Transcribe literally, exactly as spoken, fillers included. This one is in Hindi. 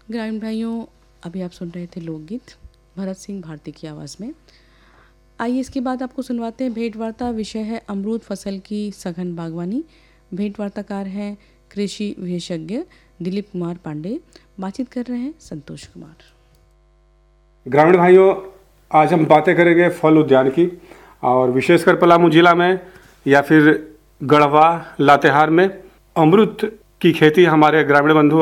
ग्रामीण भाइयों, अभी आप सुन रहे थे लोकगीत भरत सिंह भारती की आवाज़ में। आइए इसके बाद आपको सुनवाते हैं भेंट वार्ता। विषय है अमरूद फसल की सघन बागवानी। भेंट वार्ताकार हैं कृषि विशेषज्ञ दिलीप कुमार पांडे। बातचीत कर रहे हैं संतोष कुमार। ग्रामीण भाइयों, आज हम बातें करेंगे फल उद्यान की, और विशेषकर पलामू जिला में या फिर गढ़वा लातेहार में अमरूद की खेती हमारे ग्रामीण बंधु